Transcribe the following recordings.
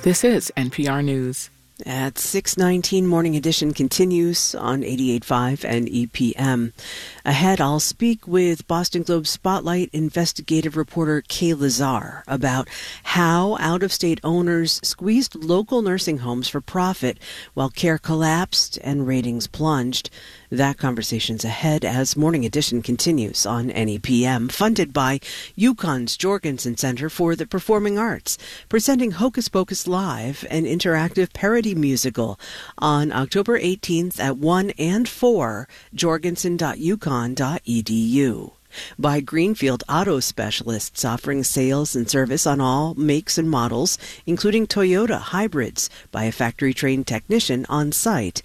This is NPR News. At 6:19, Morning Edition continues on 88.5 and EPM. Ahead, I'll speak with Boston Globe Spotlight investigative reporter Kay Lazar about how out-of-state owners squeezed local nursing homes for profit while care collapsed and ratings plunged. That conversation's ahead as Morning Edition continues on NEPM, funded by UConn's Jorgensen Center for the Performing Arts, presenting Hocus Pocus Live, an interactive parody musical, on October 18th at 1 and 4, jorgensen.uconn.edu. By Greenfield Auto Specialists, offering sales and service on all makes and models, including Toyota hybrids, by a factory-trained technician on site.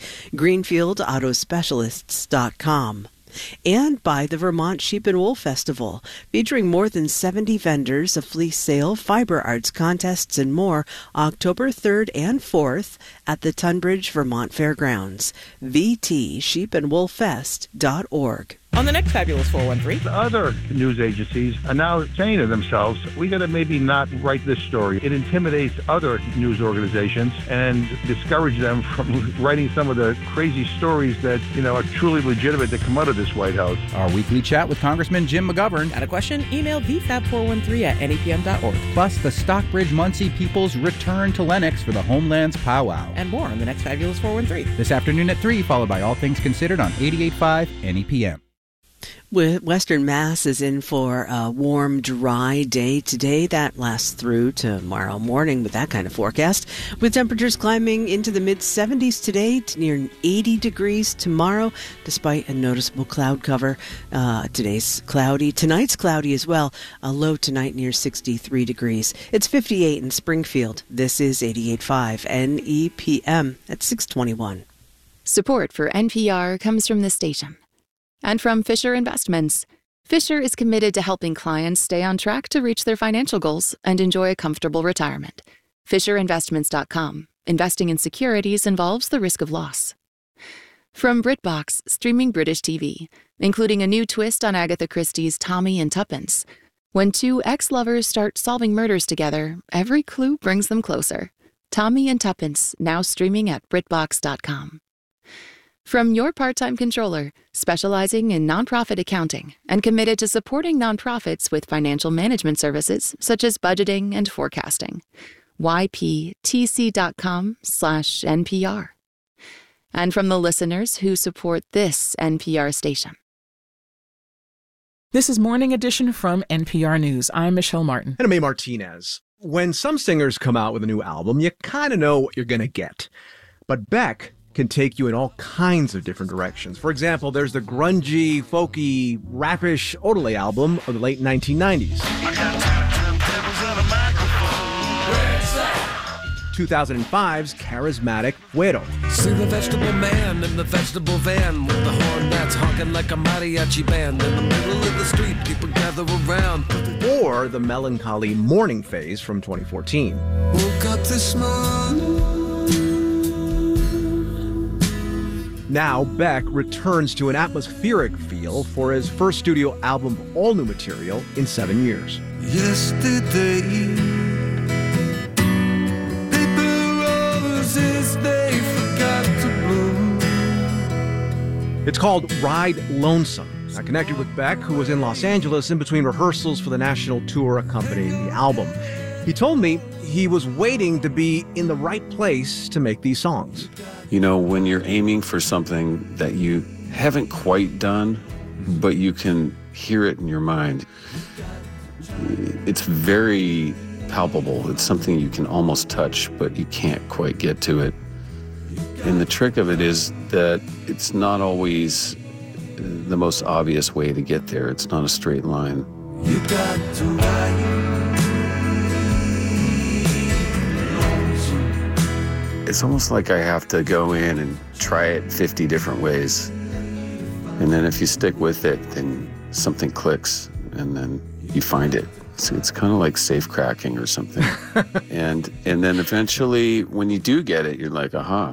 GreenfieldAutoSpecialists.com. And by the Vermont Sheep and Wool Festival, featuring more than 70 vendors, a fleece sale, fiber arts contests, and more, October 3rd and 4th at the Tunbridge Vermont Fairgrounds. VTSheepandwoolfest.org. On the next Fabulous 413. Other news agencies are now saying to themselves, we got to maybe not write this story. It intimidates other news organizations and discourage them from writing some of the crazy stories that, are truly legitimate that come out of this White House. Our weekly chat with Congressman Jim McGovern. Got a question? Email vfab413@nepm.org. Plus, the Stockbridge-Muncie people's return to Lennox for the Homeland's powwow. And more on the next Fabulous 413. This afternoon at 3, followed by All Things Considered on 88.5 NEPM. Western Mass is in for a warm, dry day today. That lasts through tomorrow morning with that kind of forecast, with temperatures climbing into the mid-70s today to near 80 degrees tomorrow, despite a noticeable cloud cover. Today's cloudy. Tonight's cloudy as well. A low tonight near 63 degrees. It's 58 in Springfield. This is 88.5 NEPM at 6:21. Support for NPR comes from the station. And from Fisher Investments. Fisher is committed to helping clients stay on track to reach their financial goals and enjoy a comfortable retirement. FisherInvestments.com. Investing in securities involves the risk of loss. From BritBox, streaming British TV, including a new twist on Agatha Christie's Tommy and Tuppence. When two ex-lovers start solving murders together, every clue brings them closer. Tommy and Tuppence, now streaming at BritBox.com. From Your Part-Time Controller, specializing in nonprofit accounting and committed to supporting nonprofits with financial management services such as budgeting and forecasting. YPTC.com/NPR. And from the listeners who support this NPR station. This is Morning Edition from NPR News. I'm Michelle Martin. And I'm A. Martinez. When some singers come out with a new album, you kind of know what you're going to get. But Beck can take you in all kinds of different directions. For example, there's the grungy, folky, rappish Odelay album of the late 1990s. 2005's charismatic Fuero. See the vegetable man in the vegetable van with the horn that's honking like a mariachi band. In the middle of the street, people gather around. Or the melancholy Morning Phase from 2014. Woke up this morning. Now, Beck returns to an atmospheric feel for his first studio album of all new material in 7 years. Yesterday, paper roses, they forgot to bloom. It's called Ride Lonesome. I connected with Beck, who was in Los Angeles in between rehearsals for the national tour accompanying the album. He told me he was waiting to be in the right place to make these songs. When you're aiming for something that you haven't quite done, but you can hear it in your mind, it's very palpable. It's something you can almost touch, but you can't quite get to it. And the trick of it is that it's not always the most obvious way to get there. It's not a straight line. You got to ride. It's almost like I have to go in and try it 50 different ways. And then if you stick with it, then something clicks, and then you find it. So it's kind of like safe cracking or something. and then eventually, when you do get it, you're like, aha.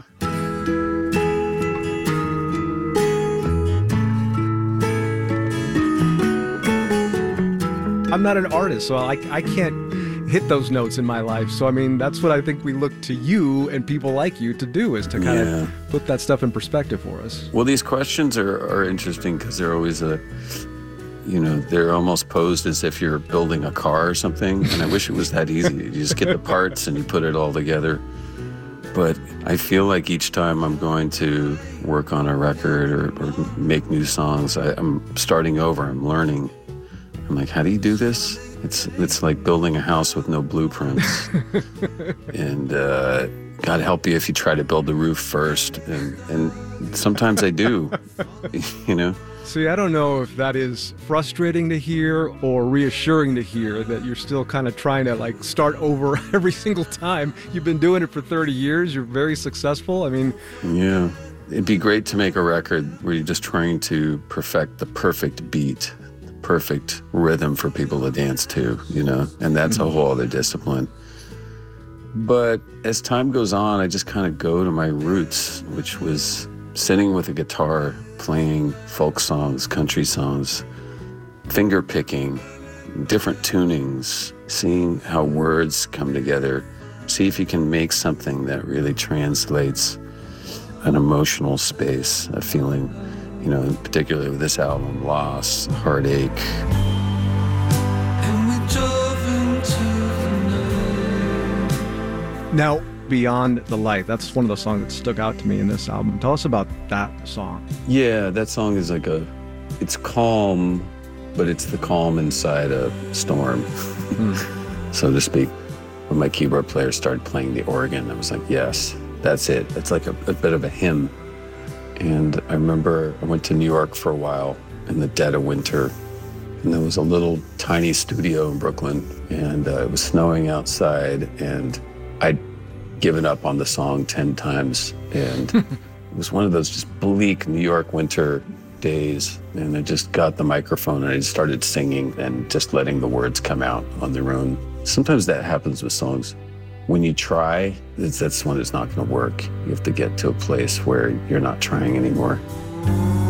I'm not an artist, so I can't hit those notes in my life. So, I mean, that's what I think we look to you and people like you to do, is to kind of put that stuff in perspective for us. Well, these questions are interesting because they're always they're almost posed as if you're building a car or something. And I wish it was that easy. You just get the parts and you put it all together. But I feel like each time I'm going to work on a record or make new songs, I'm starting over, I'm learning. I'm like, how do you do this? It's like building a house with no blueprints. And God help you if you try to build the roof first. And sometimes I do, See, I don't know if that is frustrating to hear or reassuring to hear, that you're still kind of trying to start over every single time. You've been doing it for 30 years. You're very successful. I mean... Yeah. It'd be great to make a record where you're just trying to perfect the perfect beat, the perfect rhythm for people to dance to, and that's a whole other discipline. But as time goes on, I just kind of go to my roots, which was sitting with a guitar, playing folk songs, country songs, finger picking, different tunings, seeing how words come together, see if you can make something that really translates an emotional space, a feeling, particularly with this album, loss, heartache. And we drove into the night. Now, Beyond the Light, that's one of the songs that stuck out to me in this album. Tell us about that song. Yeah, that song is it's calm, but it's the calm inside a storm, so to speak. When my keyboard player started playing the organ, I was like, yes, that's it. It's like a bit of a hymn. And I remember I went to New York for a while in the dead of winter, and there was a little tiny studio in Brooklyn, and it was snowing outside, and I'd given up on the song 10 times, and it was one of those just bleak New York winter days, and I just got the microphone and I just started singing and just letting the words come out on their own. Sometimes that happens with songs. When you try, that's when it's not going to work. You have to get to a place where you're not trying anymore.